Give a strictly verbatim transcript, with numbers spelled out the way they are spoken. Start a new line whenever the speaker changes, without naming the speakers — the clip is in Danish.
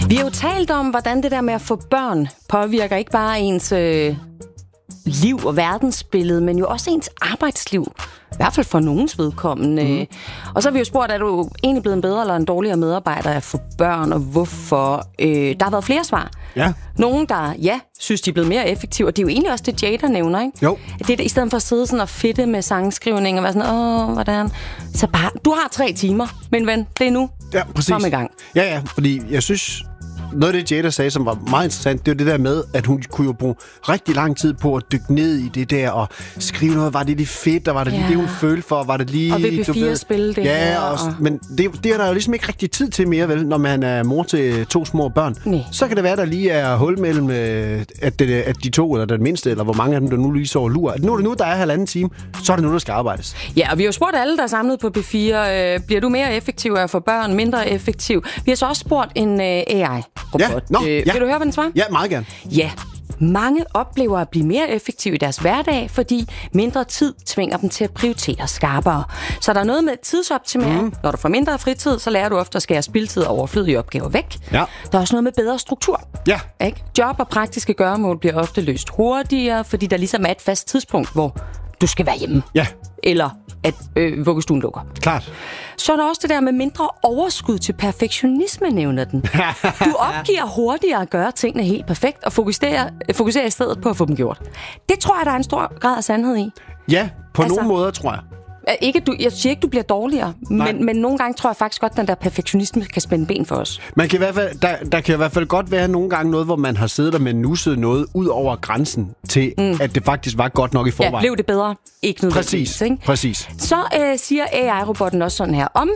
Vi har jo talt om, hvordan det der med at få børn påvirker ikke bare ens øh, liv og verdensbillede, men jo også ens arbejdsliv. I hvert fald for nogens vedkommende. Mm. Og så har vi jo spurgt, er du egentlig blevet en bedre eller en dårligere medarbejder at få børn, og hvorfor? Øh, der har været flere svar.
Ja.
Nogen, der, ja, synes, de er blevet mere effektive, og det er jo egentlig også det, Jada nævner, ikke?
Jo.
Det er i stedet for at sidde sådan og fedte med sangskrivning og være sådan, åh, hvordan? Så bare, du har tre timer, men ven, det er nu.
Ja, præcis.
Kom i gang.
Ja, ja, fordi jeg synes, noget af det, Jada sagde, som var meget interessant, det var det der med, at hun kunne jo bruge rigtig lang tid på at dykke ned i det der, og skrive noget, var det lige fedt, og var det lige
ja.
det, hun følte for, var det lige...
Og V P fire spille det
ja,
her.
Og, men det, det er der jo ligesom ikke rigtig tid til mere, vel, når man er mor til to små børn.
Nej.
Så kan det være, der lige er hul mellem, at, det, at de to, eller den mindste, eller hvor mange af dem, der nu lige så lur. Nu er det nu, der er halvanden time, så er det nu, der skal arbejdes.
Ja, og vi har jo spurgt alle, der er samlet på B fire, øh, bliver du mere effektiv af at få børn, mindre effektiv? Vi har så også spurgt en øh, A I-robot.
Ja, nå,
øh,
ja.
Vil du høre, hvad den svarer?
Ja, meget gerne.
Ja. Mange oplever at blive mere effektive i deres hverdag, fordi mindre tid tvinger dem til at prioritere skarpere. Så der er noget med tidsoptimering. Mm. Når du får mindre fritid, så lærer du ofte at skære spildtid og overflødige opgaver væk.
Ja.
Der er også noget med bedre struktur.
Ja.
Ikke? Job og praktiske gøremål bliver ofte løst hurtigere, fordi der ligesom er et fast tidspunkt, hvor du skal være hjemme.
Ja.
Eller at øh, vuggestuen lukker.
Klart.
Så er der også det der med mindre overskud til perfektionisme, nævner den. Du opgiver hurtigere at gøre tingene helt perfekt, og fokuserer, fokuserer i stedet på at få dem gjort. Det tror jeg, der er en stor grad af sandhed i.
Ja, på
Altså-
nogle måder, tror jeg.
Ikke, du, jeg siger ikke, du bliver dårligere, men, men nogle gange tror jeg faktisk godt, at den der perfektionisme kan spænde ben for os.
Man kan i hvert fald, der, der kan i hvert fald godt være nogle gange noget, hvor man har siddet der med nusset noget ud over grænsen til, mm. at det faktisk var godt nok i forvejen.
Ja, blev det bedre? Ikke nødvendigvis.
Præcis,
ikke?
præcis.
Så øh, siger A I-robotten også sådan her.